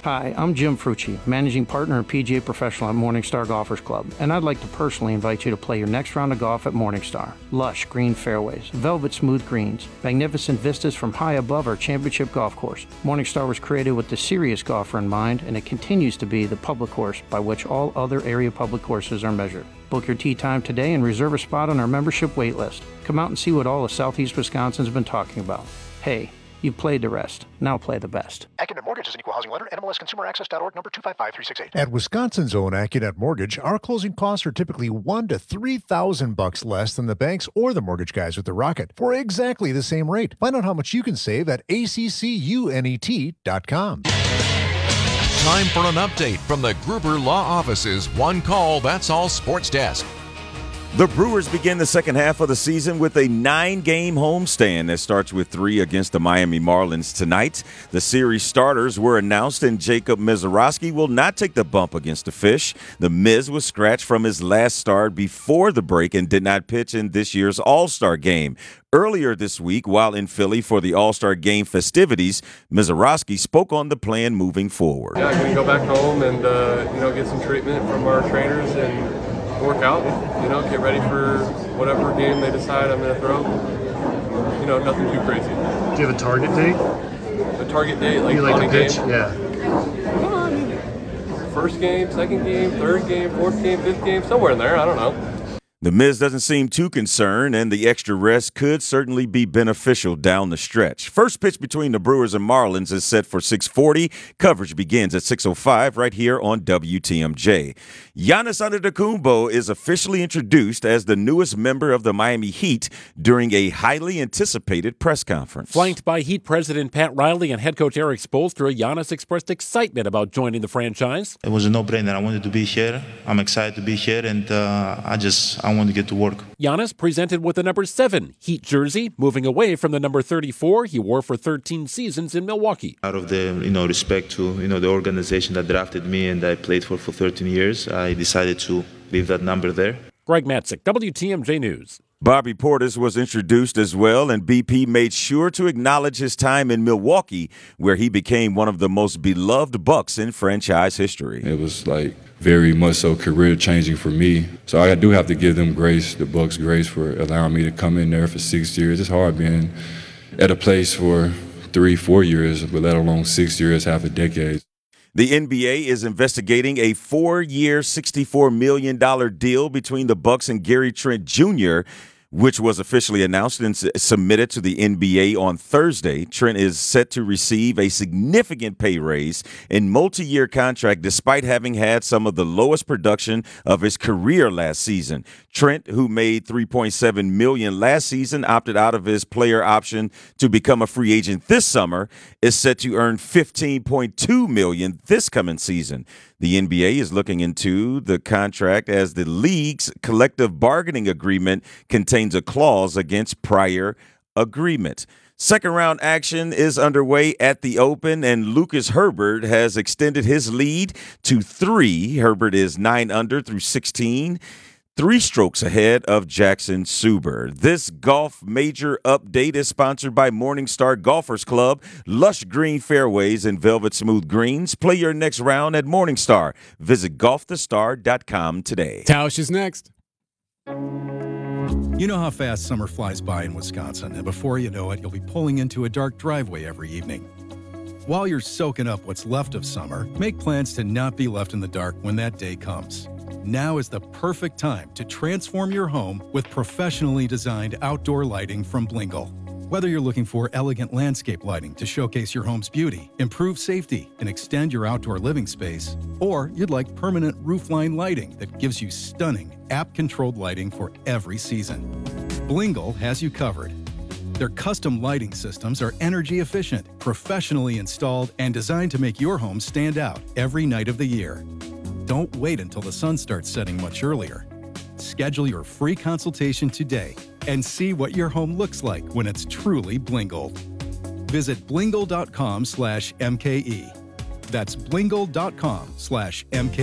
Hi, I'm Jim Frucci, Managing Partner and PGA Professional at Morningstar Golfers Club, and I'd like to personally invite you to play your next round of golf at Morningstar. Lush green fairways, velvet smooth greens, magnificent vistas from high above our championship golf course. Morningstar was created with the serious golfer in mind, and it continues to be the public course by which all other area public courses are measured. Book your tee time today and reserve a spot on our membership wait list. Come out and see what all of Southeast Wisconsin's been talking about. Hey, you've played the rest. Now play the best. Accunet Mortgage is an equal housing lender. NMLSConsumerAccess.org, number 255368. At Wisconsin's own Accunet Mortgage, our closing costs are typically $1,000 to $3,000 less than the banks or the mortgage guys with the Rocket for exactly the same rate. Find out how much you can save at accunet.com. Time for an update from the Gruber Law Office's One Call, That's All Sports Desk. The Brewers begin the second half of the season with a 9-game homestand that starts with 3 against the Miami Marlins tonight. The series starters were announced, and Jacob Misiorowski will not take the bump against the Fish. The Miz was scratched from his last start before the break and did not pitch in this year's All-Star game. Earlier this week, while in Philly for the All-Star game festivities, Misiorowski spoke on the plan moving forward. Yeah, I'm going to go back home and get some treatment from our trainers and work out, get ready for whatever game they decide I'm going to throw. Nothing too crazy. Do you have a target date? A target date, like you like to pitch? Game? Yeah. First game, second game, third game, fourth game, fifth game, somewhere in there. I don't know. The Miz doesn't seem too concerned, and the extra rest could certainly be beneficial down the stretch. First pitch between the Brewers and Marlins is set for 6:40. Coverage begins at 6:05 right here on WTMJ. Giannis Antetokounmpo is officially introduced as the newest member of the Miami Heat during a highly anticipated press conference. Flanked by Heat President Pat Riley and head coach Eric Spoelstra, Giannis expressed excitement about joining the franchise. It was a no-brainer. I wanted to be here. I'm excited to be here, and I want to get to work. Giannis presented with the number 7 Heat jersey, moving away from the number 34 he wore for 13 seasons in Milwaukee. Out of the respect to the organization that drafted me and I played for 13 years, I decided to leave that number there. Greg Matzik, WTMJ News. Bobby Portis was introduced as well, and BP made sure to acknowledge his time in Milwaukee, where he became one of the most beloved Bucks in franchise history. It was very much so career-changing for me. So I do have to give them grace, the Bucks grace, for allowing me to come in there for 6 years. It's hard being at a place for 3-4 years, but let alone 6 years, half a decade. The NBA is investigating a 4-year, $64 million deal between the Bucks and Gary Trent Jr., which was officially announced and submitted to the NBA on Thursday. Trent is set to receive a significant pay raise and multi-year contract despite having had some of the lowest production of his career last season. Trent, who made $3.7 million last season, opted out of his player option to become a free agent this summer, is set to earn $15.2 million this coming season. The NBA is looking into the contract as the league's collective bargaining agreement contains a clause against prior agreement. Second-round action is underway at the Open, and Lucas Herbert has extended his lead to 3. Herbert is 9 under through 16. 3 strokes ahead of Jackson Suber. This golf major update is sponsored by Morningstar Golfers Club. Lush green fairways and velvet smooth greens. Play your next round at Morningstar. Visit golfthestar.com today. Tausch is next. You know how fast summer flies by in Wisconsin, and before you know it, you'll be pulling into a dark driveway every evening. While you're soaking up what's left of summer, make plans to not be left in the dark when that day comes. Now is the perfect time to transform your home with professionally designed outdoor lighting from Blingle. Whether you're looking for elegant landscape lighting to showcase your home's beauty, improve safety, and extend your outdoor living space, or you'd like permanent roofline lighting that gives you stunning, app-controlled lighting for every season, Blingle has you covered. Their custom lighting systems are energy efficient, professionally installed, and designed to make your home stand out every night of the year. Don't wait until the sun starts setting much earlier. Schedule your free consultation today and see what your home looks like when it's truly Blingle. Visit blingle.com/MKE. That's blingle.com/MKE.